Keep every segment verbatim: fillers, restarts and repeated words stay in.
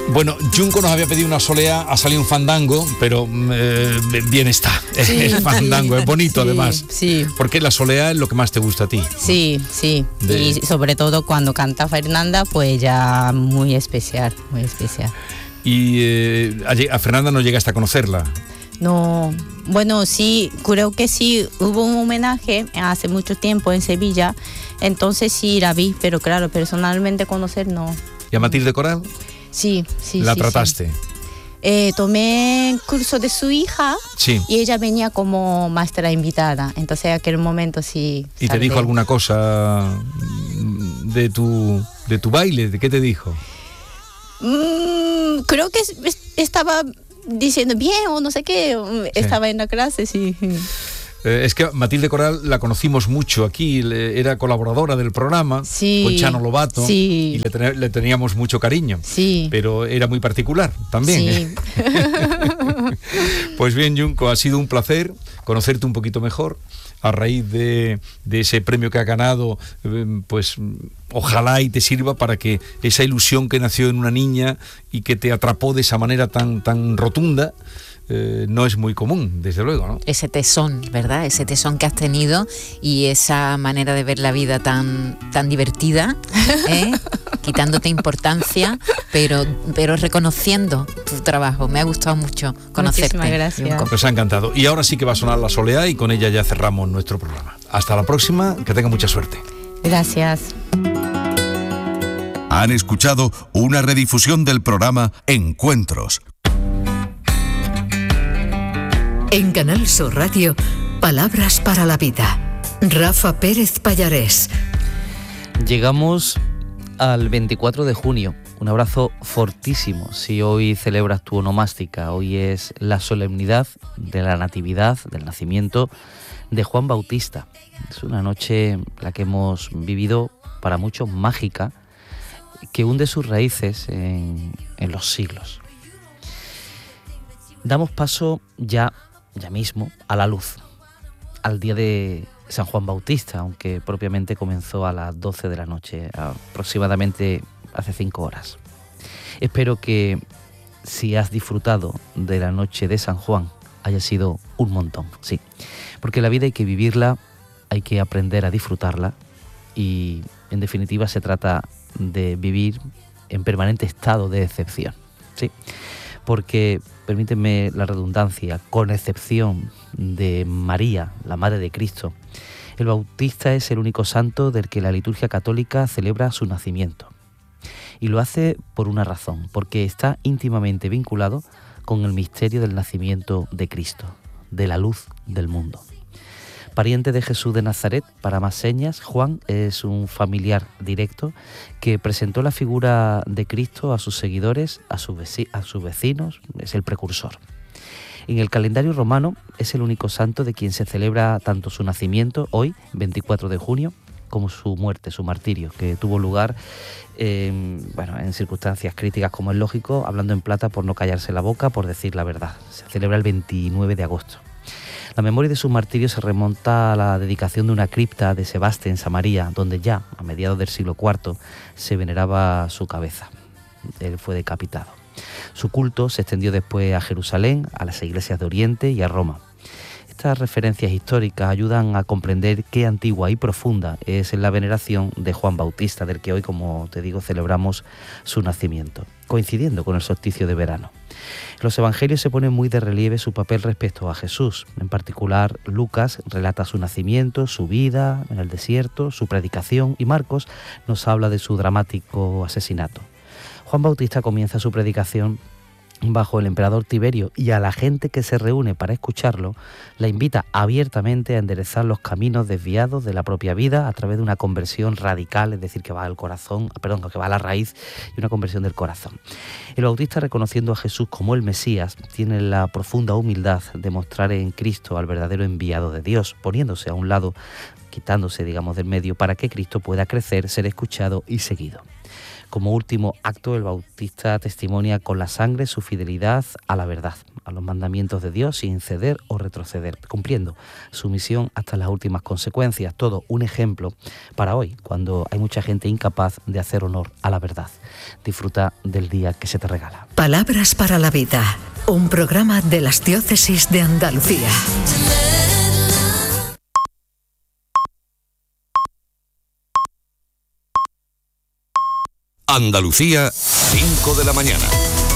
Bueno, Junco nos había pedido una soleá, ha salido un fandango, pero eh, bien está. Sí, el fandango sí, es bonito, sí, además. Sí. Porque la soleá es lo que más te gusta a ti. Sí, sí. De... Y sobre todo cuando canta Fernanda, pues ya muy especial, muy especial. Y eh, a, a Fernanda no llegaste a conocerla. No, bueno, sí, creo que sí, hubo un homenaje hace mucho tiempo en Sevilla, entonces sí la vi, pero claro, personalmente conocer no. ¿Y a Matilde Coral? Sí, sí, ¿La sí, trataste? Sí. Eh, tomé el curso de su hija, sí, y ella venía como maestra invitada, entonces en aquel momento sí. ¿Y salté. Te dijo alguna cosa de tu, de tu baile? ¿De qué te dijo? Mm, creo que estaba diciendo bien o no sé qué, estaba sí. en la clase, sí. Eh, es que Matilde Coral la conocimos mucho aquí, le, era colaboradora del programa, sí, con Chano Lobato, sí. y le, ten, le teníamos mucho cariño, sí. pero era muy particular también. Sí. ¿eh? Pues bien, Junco, ha sido un placer conocerte un poquito mejor. A raíz de, de ese premio que ha ganado, pues ojalá y te sirva para que esa ilusión que nació en una niña y que te atrapó de esa manera tan, tan rotunda, eh, no es muy común, desde luego, ¿no? Ese tesón, ¿verdad? Ese tesón que has tenido y esa manera de ver la vida tan, tan divertida, ¿eh? Quitándote importancia, pero, pero reconociendo tu trabajo. Me ha gustado mucho conocerte. Muchísimas gracias. Nos ha encantado. Y ahora sí que va a sonar la soleá y con ella ya cerramos nuestro programa. Hasta la próxima, que tenga mucha suerte. Gracias. Han escuchado una redifusión del programa Encuentros. En Canal Sur Radio, Palabras para la Vida. Rafa Pérez Pallarés. Llegamos al veinticuatro de junio. Un abrazo fortísimo si hoy celebras tu onomástica. Hoy es la solemnidad de la natividad, del nacimiento de Juan Bautista. Es una noche la que hemos vivido para muchos mágica, que hunde sus raíces en, en los siglos. Damos paso ya, ya mismo a la luz, al día de San Juan Bautista, aunque propiamente comenzó a las doce de la noche, aproximadamente hace cinco horas. Espero que si has disfrutado de la noche de San Juan haya sido un montón, sí, porque la vida hay que vivirla, hay que aprender a disfrutarla y en definitiva se trata de vivir en permanente estado de excepción, sí, porque permíteme la redundancia, con excepción de María, la Madre de Cristo, el Bautista es el único santo del que la liturgia católica celebra su nacimiento. Y lo hace por una razón, porque está íntimamente vinculado con el misterio del nacimiento de Cristo, de la luz del mundo. Pariente de Jesús de Nazaret, para más señas, Juan es un familiar directo que presentó la figura de Cristo a sus seguidores, a sus, veci- a sus vecinos, es el precursor. En el calendario romano es el único santo de quien se celebra tanto su nacimiento, hoy, veinticuatro de junio, como su muerte, su martirio, que tuvo lugar eh, bueno, en circunstancias críticas, como es lógico, hablando en plata por no callarse la boca, por decir la verdad. Se celebra el veintinueve de agosto. La memoria de su martirio se remonta a la dedicación de una cripta de Sebaste en Samaria, donde ya, a mediados del siglo cuarto, se veneraba su cabeza. Él fue decapitado. Su culto se extendió después a Jerusalén, a las iglesias de Oriente y a Roma. Estas referencias históricas ayudan a comprender qué antigua y profunda es la veneración de Juan Bautista, del que hoy, como te digo, celebramos su nacimiento, coincidiendo con el solsticio de verano. En los evangelios se pone muy de relieve su papel respecto a Jesús. En particular, Lucas relata su nacimiento, su vida en el desierto, su predicación, y Marcos nos habla de su dramático asesinato. Juan Bautista comienza su predicación bajo el emperador Tiberio y a la gente que se reúne para escucharlo la invita abiertamente a enderezar los caminos desviados de la propia vida a través de una conversión radical, es decir, que va al corazón, perdón, que va a la raíz, y una conversión del corazón. El Bautista, reconociendo a Jesús como el Mesías, tiene la profunda humildad de mostrar en Cristo al verdadero enviado de Dios, poniéndose a un lado, quitándose, digamos, del medio, para que Cristo pueda crecer, ser escuchado y seguido. Como último acto, el Bautista testimonia con la sangre su fidelidad a la verdad, a los mandamientos de Dios sin ceder o retroceder, cumpliendo su misión hasta las últimas consecuencias. Todo un ejemplo para hoy, cuando hay mucha gente incapaz de hacer honor a la verdad. Disfruta del día que se te regala. Palabras para la vida, un programa de las diócesis de Andalucía. Andalucía, cinco de la mañana.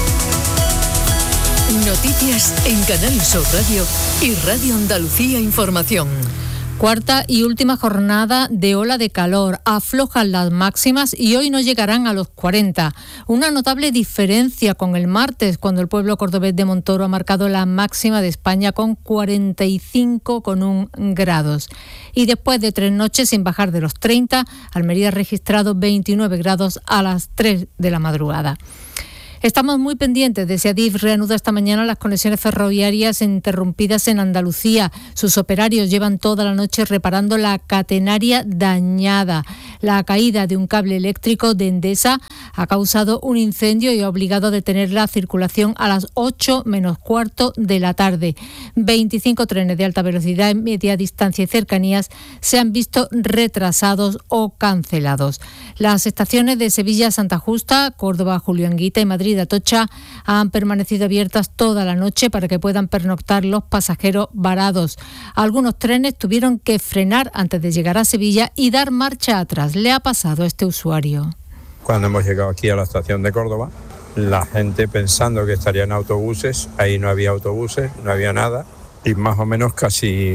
Noticias en Canal Sur Radio y Radio Andalucía Información. Cuarta y última jornada de ola de calor. Aflojan las máximas y hoy no llegarán a los cuarenta. Una notable diferencia con el martes, cuando el pueblo cordobés de Montoro ha marcado la máxima de España con cuarenta y cinco coma uno grados. Y después de tres noches sin bajar de los treinta, Almería ha registrado veintinueve grados a las tres de la madrugada. Estamos muy pendientes de si Adif reanuda esta mañana las conexiones ferroviarias interrumpidas en Andalucía. Sus operarios llevan toda la noche reparando la catenaria dañada. La caída de un cable eléctrico de Endesa ha causado un incendio y ha obligado a detener la circulación a las ocho menos cuarto de la tarde. veinticinco trenes de alta velocidad en media distancia y cercanías se han visto retrasados o cancelados. Las estaciones de Sevilla, Santa Justa, Córdoba, Julio Anguita y Madrid de Atocha han permanecido abiertas toda la noche para que puedan pernoctar los pasajeros varados. Algunos trenes tuvieron que frenar antes de llegar a Sevilla y dar marcha atrás. Le ha pasado a este usuario. Cuando hemos llegado aquí a la estación de Córdoba, la gente pensando que estarían autobuses, ahí no había autobuses, no había nada, y más o menos casi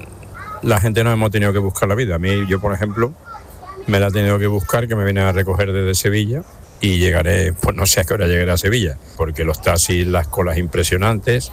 la gente nos hemos tenido que buscar la vida. A mí, yo por ejemplo, me la he tenido que buscar, que me vienen a recoger desde Sevilla. Y llegaré, pues no sé a qué hora llegaré a Sevilla, porque los taxis, las colas impresionantes,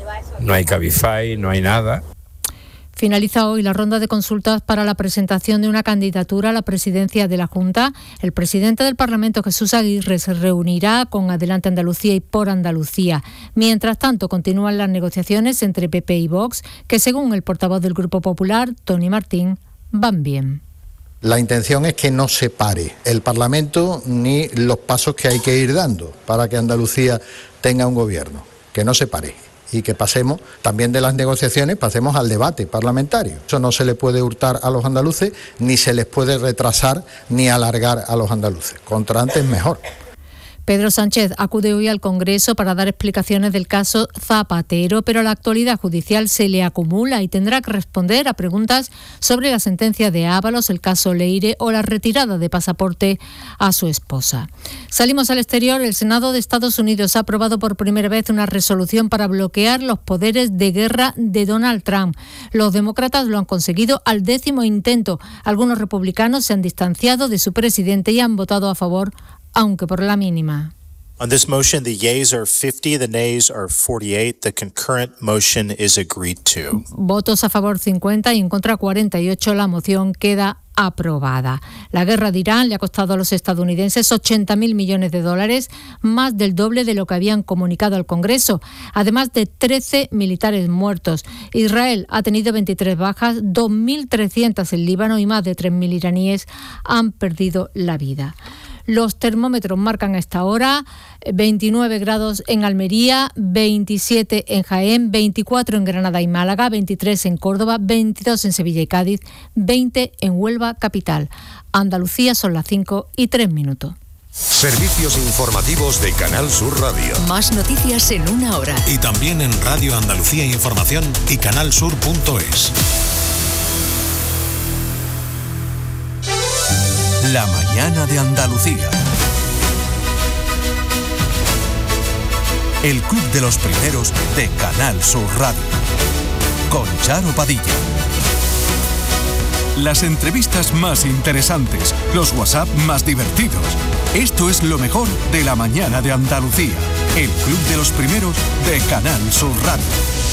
no hay Cabify, no hay nada. Finaliza hoy la ronda de consultas para la presentación de una candidatura a la presidencia de la Junta. El presidente del Parlamento, Jesús Aguirre, se reunirá con Adelante Andalucía y Por Andalucía. Mientras tanto, continúan las negociaciones entre P P y Vox, que según el portavoz del Grupo Popular, Tony Martín, van bien. La intención es que no se pare el Parlamento ni los pasos que hay que ir dando para que Andalucía tenga un gobierno, que no se pare y que pasemos también de las negociaciones, pasemos al debate parlamentario. Eso no se le puede hurtar a los andaluces, ni se les puede retrasar ni alargar a los andaluces. Contra antes mejor. Pedro Sánchez acude hoy al Congreso para dar explicaciones del caso Zapatero, pero la actualidad judicial se le acumula y tendrá que responder a preguntas sobre la sentencia de Ábalos, el caso Leire o la retirada de pasaporte a su esposa. Salimos al exterior. El Senado de Estados Unidos ha aprobado por primera vez una resolución para bloquear los poderes de guerra de Donald Trump. Los demócratas lo han conseguido al décimo intento. Algunos republicanos se han distanciado de su presidente y han votado a favor, aunque por la mínima. On this motion, the yeas are fifty, the nays are forty-eight. The concurrent motion is agreed to. Votos a favor cincuenta y en contra cuarenta y ocho. La moción queda aprobada. La guerra de Irán le ha costado a los estadounidenses ochenta mil millones de dólares, más del doble de lo que habían comunicado al Congreso, además de trece militares muertos. Israel ha tenido veintitrés bajas, dos mil trescientos en Líbano y más de tres mil iraníes han perdido la vida. Los termómetros marcan a esta hora veintinueve grados en Almería, veintisiete en Jaén, veinticuatro en Granada y Málaga, veintitrés en Córdoba, veintidós en Sevilla y Cádiz, veinte en Huelva capital. Andalucía son las cinco y tres minutos. Servicios informativos de Canal Sur Radio. Más noticias en una hora. Y también en Radio Andalucía Información y canalsur punto es. La mañana de Andalucía. El club de los primeros de Canal Sur Radio. Con Charo Padilla. Las entrevistas más interesantes, los WhatsApp más divertidos. Esto es lo mejor de la mañana de Andalucía. El club de los primeros de Canal Sur Radio.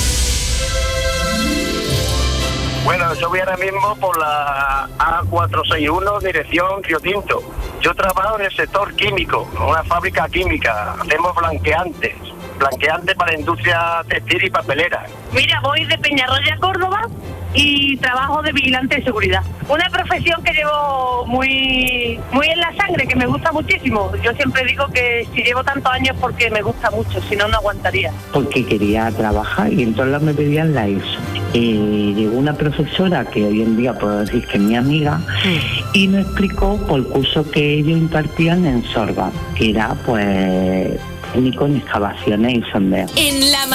Bueno, yo voy ahora mismo por la A cuatrocientos sesenta y uno, dirección Río Tinto. Yo trabajo en el sector químico, en una fábrica química. Hacemos blanqueantes, blanqueantes para la industria textil y papelera. Mira, voy de Peñarroya a Córdoba y trabajo de vigilante de seguridad. Una profesión que llevo muy, muy en la sangre, que me gusta muchísimo. Yo siempre digo que si llevo tantos años es porque me gusta mucho, si no, no aguantaría. Porque quería trabajar y entonces me pedían la ESO. Eh, llegó una profesora que hoy en día puedo decir que es mi amiga y me explicó por el curso que ellos impartían en Sorba, que era pues técnico en excavaciones y sondeos. En la